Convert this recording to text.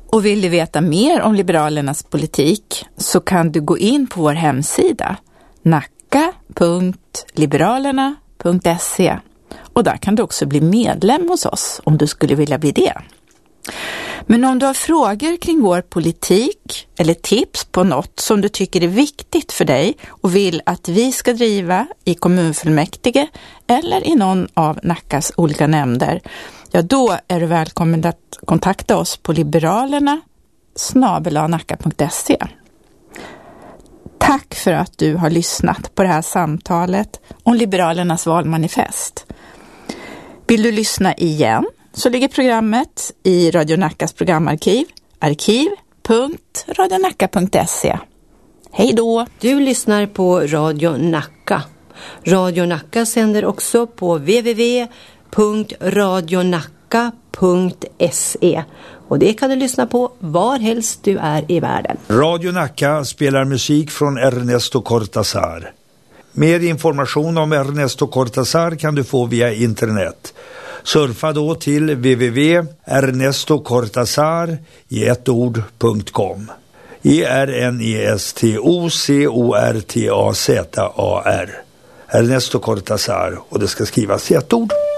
Och vill du veta mer om Liberalernas politik så kan du gå in på vår hemsida nacka.liberalerna.se och där kan du också bli medlem hos oss om du skulle vilja bli det. Men om du har frågor kring vår politik eller tips på något som du tycker är viktigt för dig och vill att vi ska driva i kommunfullmäktige eller i någon av Nackas olika nämnder, ja då är du välkommen att kontakta oss på liberalerna@nacka.se. Tack för att du har lyssnat på det här samtalet om Liberalernas valmanifest. Vill du lyssna igen så ligger programmet i Radio Nackas programarkiv, arkiv.radionacka.se. Hej då! Du lyssnar på Radio Nacka. Radio Nacka sänder också på www.radionacka.se. Och det kan du lyssna på var helst du är i världen. Radio Nacka spelar musik från Ernesto Cortázar. Mer information om Ernesto Cortázar kan du få via internet. Surfa då till www.ernestocortazar.com. ERNESTOCORTAZAR. Ernesto Cortázar, och det ska skrivas i ett ord.